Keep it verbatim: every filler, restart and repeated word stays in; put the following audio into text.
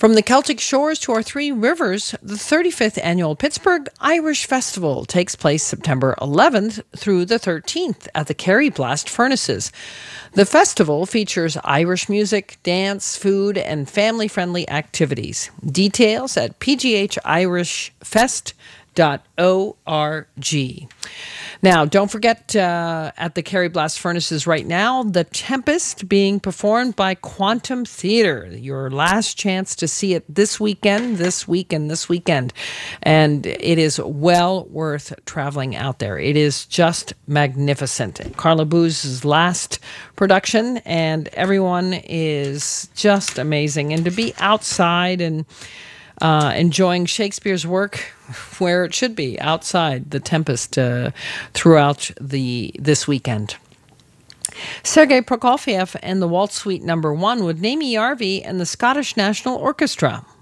From the Celtic shores to our three rivers, the thirty-fifth annual Pittsburgh Irish Festival takes place September eleventh through the thirteenth at the Kerry Blast Furnaces. The festival features Irish music, dance, food, and family-friendly activities. Details at p g h irish fest dot org. Now, don't forget uh, at the Kerry Blast Furnaces right now, The Tempest being performed by Quantum Theatre. Your last chance to see it this weekend, this week, and this weekend. And it is well worth traveling out there. It is just magnificent. Carla Booth's last production, and everyone is just amazing. And to be outside and Uh, enjoying Shakespeare's work where it should be, outside The Tempest, uh, throughout the this weekend. Sergei Prokofiev and the Waltz Suite Number One with Naomi Yarvi and the Scottish National Orchestra.